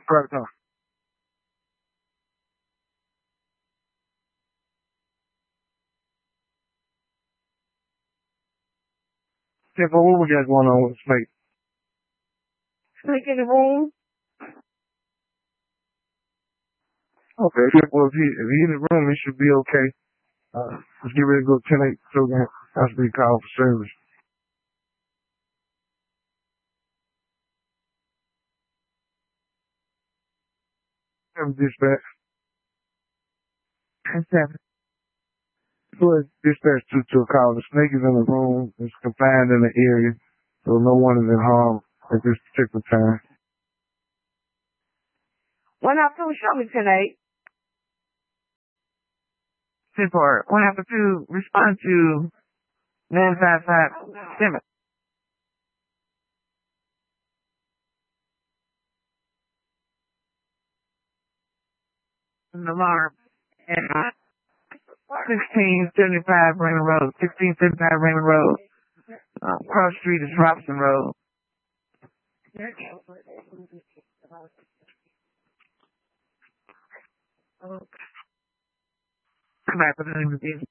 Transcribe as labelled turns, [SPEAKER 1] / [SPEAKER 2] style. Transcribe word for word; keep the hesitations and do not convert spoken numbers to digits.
[SPEAKER 1] Correct. Huh? Yeah, but what we got going on with Snake?
[SPEAKER 2] Snake in the room?
[SPEAKER 1] Okay, yeah, well, if he, if he in the room, he should be okay. Uh, let's get ready to go ten eight program. Has to be called for service. Seven dispatch.
[SPEAKER 2] ten seven.
[SPEAKER 1] Who is dispatch to, to a call? The Snake is in the room. It's confined in the area, so no one is in harm at this particular time.
[SPEAKER 2] One after two, show me ten eight. ten four. One after two, respond to nine five five seven. An alarm at sixteen seventy-five Raymond Road. sixteen seventy-five Raymond Road. Uh, cross street is Robson Road. Come back with the name of the